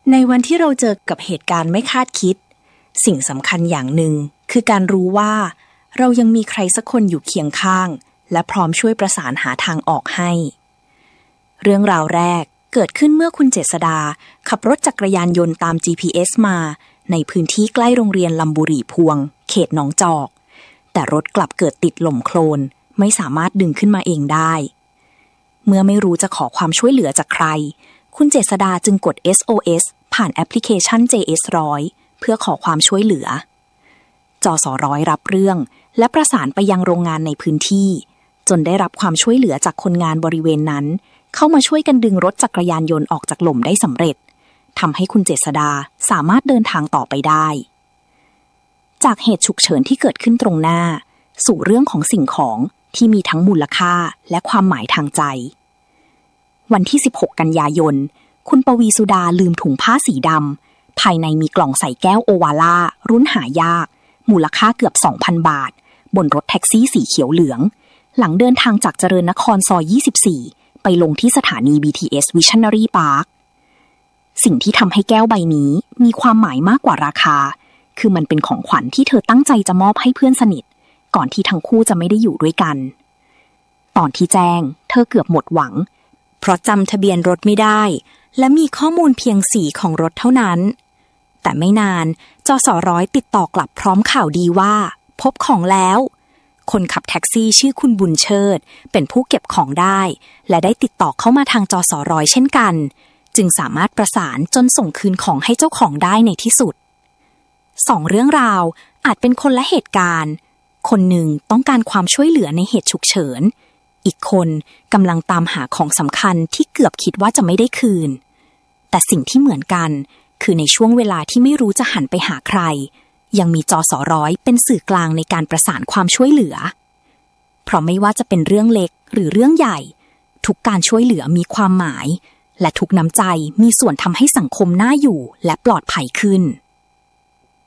ในวันที่เราเจอกับเหตุการณ์ไม่คาดคิดสิ่งสำคัญอย่างหนึ่งคือการรู้ว่าเรายังมีใครสักคนอยู่เคียงข้างและพร้อมช่วยประสานหาทางออกให้เรื่องราวแรกเกิดขึ้นเมื่อคุณเจษฎาขับรถจักรยานยนต์ตาม GPS มาในพื้นที่ใกล้โรงเรียนลำบุรีพวงเขตหนองจอกแต่รถกลับเกิดติดหล่มโคลนไม่สามารถดึงขึ้นมาเองได้เมื่อไม่รู้จะขอความช่วยเหลือจากใครคุณเจษฎาจึงกด SOS ผ่านแอปพลิเคชัน JS100 เพื่อขอความช่วยเหลือจส.100รับเรื่องและประสานไปยังโรงงานในพื้นที่จนได้รับความช่วยเหลือจากคนงานบริเวณนั้นเข้ามาช่วยกันดึงรถจักรยานยนต์ออกจากหล่มได้สำเร็จทำให้คุณเจษฎาสามารถเดินทางต่อไปได้จากเหตุฉุกเฉินที่เกิดขึ้นตรงหน้าสู่เรื่องของสิ่งของที่มีทั้งมูลค่าและความหมายทางใจวันที่16กันยายนคุณปวีสุดาลืมถุงผ้าสีดำภายในมีกล่องใส่แก้วโอวาล่ารุ่นหายากมูลค่าเกือบ 2,000 บาทบนรถแท็กซี่สีเขียวเหลืองหลังเดินทางจากเจริญนครซอย24ไปลงที่สถานี BTS Visionary Park สิ่งที่ทำให้แก้วใบนี้มีความหมายมากกว่าราคาคือมันเป็นของขวัญที่เธอตั้งใจจะมอบให้เพื่อนสนิทก่อนที่ทั้งคู่จะไม่ได้อยู่ด้วยกันตอนที่แจ้งเธอเกือบหมดหวังเพราะจำทะเบียนรถไม่ได้และมีข้อมูลเพียงสีของรถเท่านั้นแต่ไม่นานจส.100ติดต่อกลับพร้อมข่าวดีว่าพบของแล้วคนขับแท็กซี่ชื่อคุณบุญเชิดเป็นผู้เก็บของได้และได้ติดต่อเข้ามาทางจส.100เช่นกันจึงสามารถประสานจนส่งคืนของให้เจ้าของได้ในที่สุด2เรื่องราวอาจเป็นคนละเหตุการณ์คนหนึ่งต้องการความช่วยเหลือในเหตุฉุกเฉินอีกคนกำลังตามหาของสำคัญที่เกือบคิดว่าจะไม่ได้คืนแต่สิ่งที่เหมือนกันคือในช่วงเวลาที่ไม่รู้จะหันไปหาใครยังมีจส.100เป็นสื่อกลางในการประสานความช่วยเหลือเพราะไม่ว่าจะเป็นเรื่องเล็กหรือเรื่องใหญ่ทุกการช่วยเหลือมีความหมายและทุกน้ำใจมีส่วนทำให้สังคมน่าอยู่และปลอดภัยขึ้น